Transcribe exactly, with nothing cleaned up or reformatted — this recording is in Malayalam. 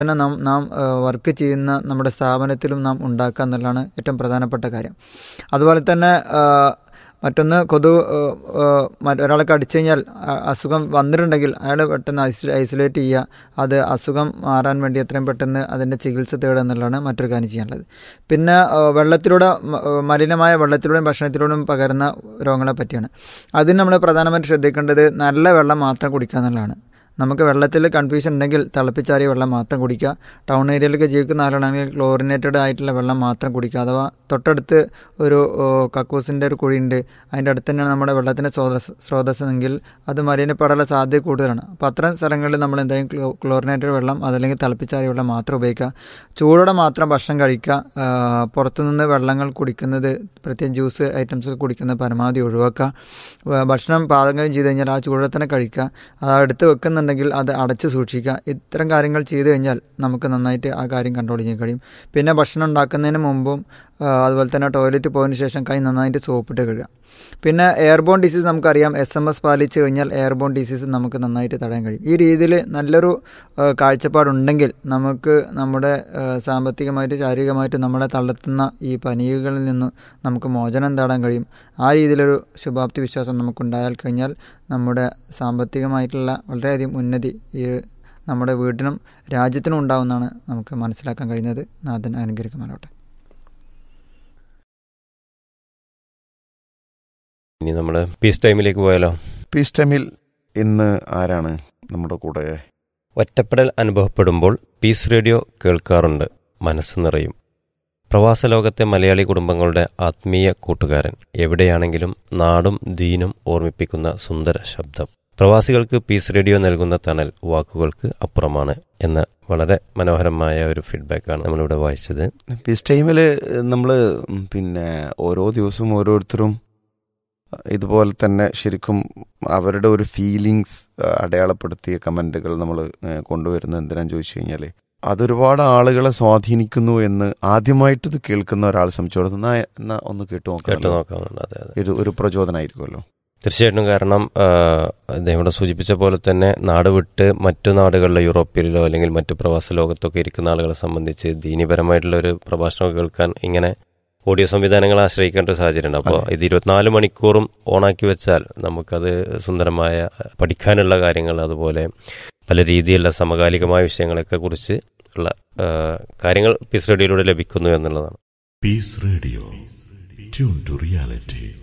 തന്നെ നാം നാം വർക്ക് ചെയ്യുന്ന നമ്മുടെ സ്ഥാപനത്തിലും നാം ഉണ്ടാക്കുക എന്നുള്ളതാണ് ഏറ്റവും പ്രധാനപ്പെട്ട കാര്യം. അതുപോലെ തന്നെ മറ്റൊന്ന്, കൊതു ഒരാളെ കടിച്ചു കഴിഞ്ഞാൽ അസുഖം വന്നിട്ടുണ്ടെങ്കിൽ അയാൾ പെട്ടെന്ന് ഐസൊ ഐസൊലേറ്റ് ചെയ്യുക. അത് അസുഖം മാറാൻ വേണ്ടി എത്രയും പെട്ടെന്ന് അതിൻ്റെ ചികിത്സ തേടുക എന്നുള്ളതാണ് മറ്റൊരു കാര്യം ചെയ്യാനുള്ളത്. പിന്നെ വെള്ളത്തിലൂടെ, മലിനമായ വെള്ളത്തിലൂടെയും ഭക്ഷണത്തിലൂടെയും പകരുന്ന രോഗങ്ങളെ പറ്റിയാണ്. അതിന് നമ്മൾ പ്രധാനമായിട്ട് ശ്രദ്ധിക്കേണ്ടത് നല്ല വെള്ളം മാത്രം കുടിക്കുക എന്നുള്ളതാണ്. നമുക്ക് വെള്ളത്തിൽ കൺഫ്യൂഷൻ ഉണ്ടെങ്കിൽ തിളപ്പിച്ചാറിയ വെള്ളം മാത്രം കുടിക്കുക. ടൗൺ ഏരിയയിലൊക്കെ ജീവിക്കുന്ന ആളാണെങ്കിൽ ക്ലോറിനേറ്റഡ് ആയിട്ടുള്ള വെള്ളം മാത്രം കുടിക്കുക. അഥവാ തൊട്ടടുത്ത് ഒരു കക്കൂസിൻ്റെ ഒരു കുഴിയുണ്ട്, അതിൻ്റെ അടുത്ത് തന്നെയാണ് നമ്മുടെ വെള്ളത്തിൻ്റെ സ്രോതസ് സ്രോതസ്സെങ്കിൽ അത് മലിനപ്പെടാനുള്ള സാധ്യത കൂടുതലാണ്. അപ്പോൾ അത്തരം സ്ഥലങ്ങളിൽ നമ്മൾ എന്തായാലും ക്ലോ ക്ലോറിനേറ്റഡ് വെള്ളം അതല്ലെങ്കിൽ തിളപ്പിച്ചാറിയ വെള്ളം മാത്രം ഉപയോഗിക്കുക. ചൂടോടെ മാത്രം ഭക്ഷണം കഴിക്കുക. പുറത്തുനിന്ന് വെള്ളങ്ങൾ കുടിക്കുന്നത്, പ്രത്യേകം ജ്യൂസ് ഐറ്റംസ് കുടിക്കുന്നത് പരമാവധി ഒഴിവാക്കുക. ഭക്ഷണം പാചകം ചെയ്ത് കഴിഞ്ഞാൽ ആ ചൂടോടെ തന്നെ കഴിക്കുക. അത് അടുത്ത് വെക്കുന്നുണ്ടെങ്കിൽ അത് അടച്ച് സൂക്ഷിക്കുക. ഇത്തരം കാര്യങ്ങൾ ചെയ്തു കഴിഞ്ഞാൽ നമുക്ക് നന്നായിട്ട് ആ കാര്യം കൺട്രോൾ ചെയ്യാൻ കഴിയും. പിന്നെ ഭക്ഷണം ഉണ്ടാക്കുന്നതിന് മുമ്പും അതുപോലെ തന്നെ ടോയ്ലറ്റ് പോയതിനു ശേഷം കൈ നന്നായിട്ട് സോപ്പിട്ട് കഴുകുക. പിന്നെ എയർബോൺ ഡിസീസ് നമുക്കറിയാം, എസ് എം എസ് പാലിച്ച് കഴിഞ്ഞാൽ എയർബോൺ ഡിസീസ് നമുക്ക് നന്നായിട്ട് തടയാൻ കഴിയും. ഈ രീതിയിൽ നല്ലൊരു കാഴ്ചപ്പാടുണ്ടെങ്കിൽ നമുക്ക് നമ്മുടെ സാമ്പത്തികമായിട്ട് ശാരീരികമായിട്ട് നമ്മളെ തളർത്തുന്ന ഈ പനികളിൽ നിന്ന് നമുക്ക് മോചനം നേടാൻ കഴിയും. ആ രീതിയിലൊരു ശുഭാപ്തി വിശ്വാസം നമുക്കുണ്ടായാൽ കഴിഞ്ഞാൽ നമ്മുടെ സാമ്പത്തികമായിട്ടുള്ള വളരെയധികം ഉന്നതി ഈ നമ്മുടെ വീടിനും രാജ്യത്തിനും ഉണ്ടാവുമെന്നാണ് നമുക്ക് മനസ്സിലാക്കാൻ കഴിയുന്നത്. നാഥൻ അനുഗ്രഹിക്കുമാറാവട്ടെ. ഇനി നമ്മൾ പീസ് ടൈമിലേക്ക് പോയാലോ? പീസ് ടൈമിൽ ഇന്ന് ആരാണ് നമ്മുടെ കൂടെ? ഒറ്റപ്പെടൽ അനുഭവപ്പെടുമ്പോൾ പീസ് റേഡിയോ കേൾക്കാറുണ്ട്, മനസ്സ് നിറയും. പ്രവാസ ലോകത്തെ മലയാളി കുടുംബങ്ങളുടെ ആത്മീയ കൂട്ടുകാരൻ. എവിടെയാണെങ്കിലും നാടും ദീനും ഓർമ്മിപ്പിക്കുന്ന സുന്ദര ശബ്ദം. പ്രവാസികൾക്ക് പീസ് റേഡിയോ നൽകുന്ന തണൽ വാക്കുകൾക്ക് അപ്പുറമാണ് എന്ന വളരെ മനോഹരമായ ഒരു ഫീഡ്ബാക്കാണ് നമ്മളിവിടെ വായിച്ചത്. പീസ് ടൈമിൽ നമ്മൾ പിന്നെ ഓരോ ദിവസവും ഓരോരുത്തരും ഇതുപോലെ തന്നെ ശരിക്കും അവരുടെ ഒരു ഫീലിങ്സ് അടയാളപ്പെടുത്തിയ കമൻറ്റുകൾ നമ്മൾ കൊണ്ടുവരുന്നത് എന്തിനാന്ന് ചോദിച്ചു കഴിഞ്ഞാൽ അതൊരുപാട് ആളുകളെ സ്വാധീനിക്കുന്നു എന്ന് ആദ്യമായിട്ട് ഇത് കേൾക്കുന്ന ഒരാൾ സംബന്ധിച്ചോളം എന്നാൽ ഒന്ന് കേട്ടു നോക്കാം കേട്ടു നോക്കാവുന്നുണ്ട്. അതെ അതെ ഒരു ഒരു പ്രചോദനമായിരിക്കുമല്ലോ. തീർച്ചയായിട്ടും. കാരണം അദ്ദേഹം ഇവിടെ സൂചിപ്പിച്ച പോലെ തന്നെ നാട് വിട്ട് മറ്റു നാടുകളിലെ യൂറോപ്പിലോ അല്ലെങ്കിൽ മറ്റു പ്രവാസ ലോകത്തൊക്കെ ഇരിക്കുന്ന ആളുകളെ സംബന്ധിച്ച് ദീനീപരമായിട്ടുള്ള ഒരു പ്രഭാഷണം കേൾക്കാൻ ഇങ്ങനെ ഓഡിയോ സംവിധാനങ്ങളെ ആശ്രയിക്കേണ്ട ഒരു സാഹചര്യമുണ്ട്. അപ്പോൾ ഇത് ഇരുപത്തിനാല് മണിക്കൂറും ഓണാക്കി വെച്ചാൽ നമുക്കത് സുന്ദരമായ പഠിക്കാനുള്ള കാര്യങ്ങൾ, അതുപോലെ പല രീതിയിലുള്ള സമകാലികമായ വിഷയങ്ങളൊക്കെ കുറിച്ച് ഉള്ള കാര്യങ്ങൾ പീസ് റേഡിയോയിലൂടെ ലഭിക്കുന്നു എന്നുള്ളതാണ്. Piece radio, tune to reality.